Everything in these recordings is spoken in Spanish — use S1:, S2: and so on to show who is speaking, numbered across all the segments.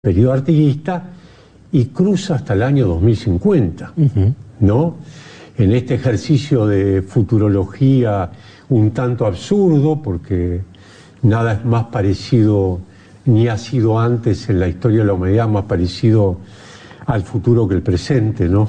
S1: periodo artiguista y cruza hasta el año 2050, ¿no? En este ejercicio de futurología un tanto absurdo, porque nada es más parecido, ni ha sido antes en la historia de la humanidad más parecido al futuro que el presente, ¿no?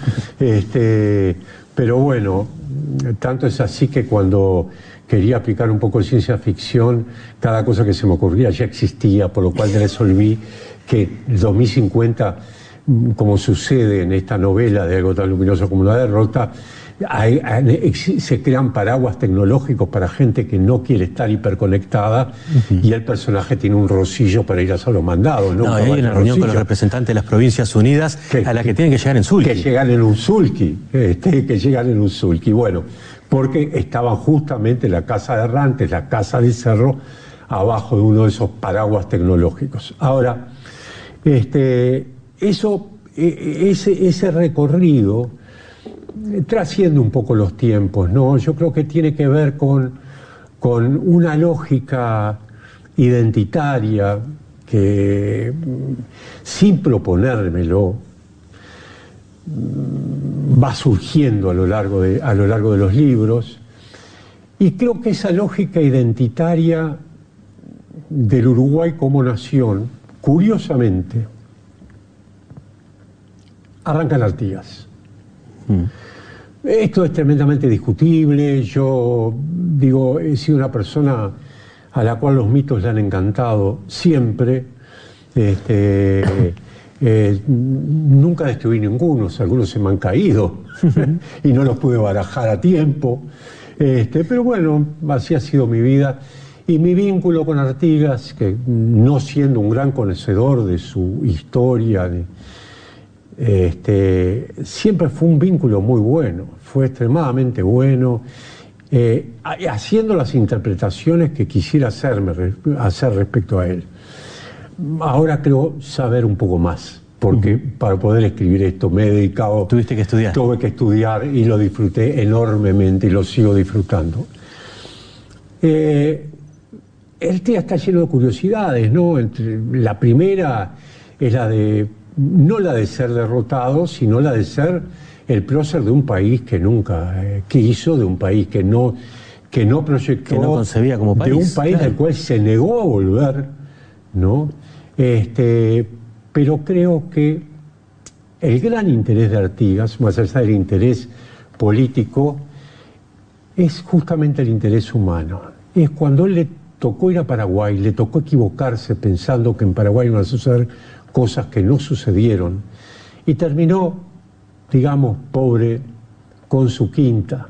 S1: Pero bueno, tanto es así que cuando quería aplicar un poco de ciencia ficción, cada cosa que se me ocurría ya existía, por lo cual resolví que el 2050, como sucede en esta novela de Algo tan luminoso como la derrota, se crean paraguas tecnológicos para gente que no quiere estar hiperconectada, y el personaje tiene un rocillo para ir a hacer los mandados.
S2: No, hay una reunión con los representantes de las Provincias Unidas a la que tienen que llegar en sulky.
S1: Que llegan en un sulky, bueno, porque estaban justamente en la casa de Errantes, la casa del Cerro, abajo de uno de esos paraguas tecnológicos. Ahora, ese recorrido trasciende un poco los tiempos, ¿no? Yo creo que tiene que ver con una lógica identitaria que, sin proponérmelo, va surgiendo a lo largo de los libros, y creo que esa lógica identitaria del Uruguay como nación, curiosamente, arranca en Artigas. Esto es tremendamente discutible. Yo digo, he sido una persona a la cual los mitos le han encantado siempre. Nunca destruí ninguno, algunos se me han caído y no los pude barajar a tiempo. Pero bueno, así ha sido mi vida. Y mi vínculo con Artigas, que no siendo un gran conocedor de su historia, siempre fue un vínculo muy bueno, fue extremadamente bueno, haciendo las interpretaciones que quisiera hacer respecto a él. Ahora creo saber un poco más, porque para poder escribir esto me he dedicado...
S2: Tuviste que estudiar.
S1: Tuve que estudiar y lo disfruté enormemente y lo sigo disfrutando. El tema está lleno de curiosidades, ¿no? La primera es la de... no la de ser derrotado, sino la de ser el prócer de un país que nunca quiso, de un país que no proyectó,
S2: que no concebía como país,
S1: de un país
S2: claro,
S1: del cual se negó a volver, ¿no? Pero creo que el gran interés de Artigas, más allá del interés político, es justamente el interés humano. Es cuando él le tocó ir a Paraguay, le tocó equivocarse pensando que en Paraguay iban a suceder cosas que no sucedieron, y terminó, digamos, pobre, con su quinta.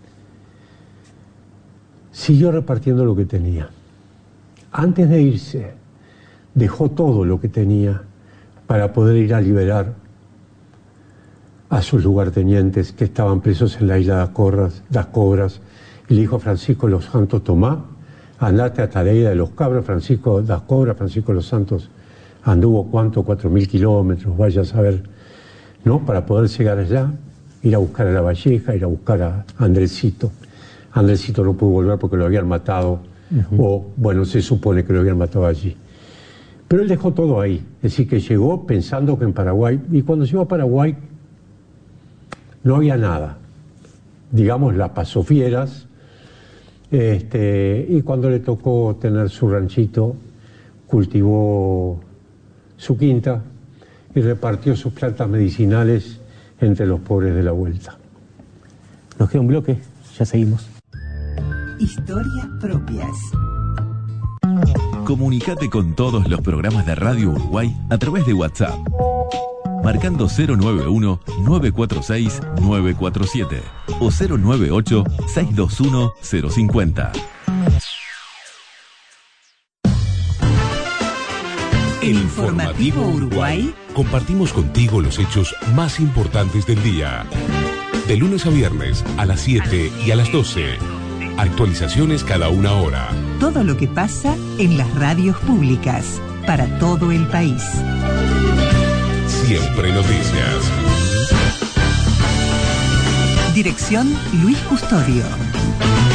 S1: Siguió repartiendo lo que tenía. Antes de irse, dejó todo lo que tenía para poder ir a liberar a sus lugartenientes que estaban presos en la isla das Cobras, y le dijo a Francisco los Santos: tomá, andate a Tareida de los Cabros. Francisco das Cobras, Francisco los Santos anduvo, ¿cuánto? 4.000 kilómetros, vaya a saber, ¿no? Para poder llegar allá, ir a buscar a La Valleja, ir a buscar a Andresito. Andresito no pudo volver porque lo habían matado, o bueno, se supone que lo habían matado allí. Pero él dejó todo ahí, es decir, que llegó pensando que en Paraguay, y cuando llegó a Paraguay no había nada. Digamos, la pasó fieras, y cuando le tocó tener su ranchito, cultivó su quinta y repartió sus plantas medicinales entre los pobres de la vuelta.
S2: Nos queda un bloque, ya seguimos.
S3: Historias propias.
S4: Comunicate con todos los programas de Radio Uruguay a través de WhatsApp, marcando 091-946-947 o 098-621-050.
S3: El Informativo Uruguay.
S5: Compartimos contigo los hechos más importantes del día. De lunes a viernes a las 7 y a las 12. Actualizaciones cada una hora.
S3: Todo lo que pasa en las radios públicas para todo el país.
S5: Siempre noticias.
S3: Dirección: Luis Custodio.